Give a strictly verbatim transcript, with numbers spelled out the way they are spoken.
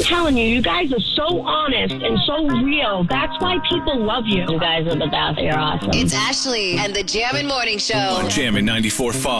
telling you, you guys are so honest and so real. That's why people love you. You guys are the best. You're awesome. It's Ashley and the Jammin' Morning Show. On Jammin' ninety-four point five.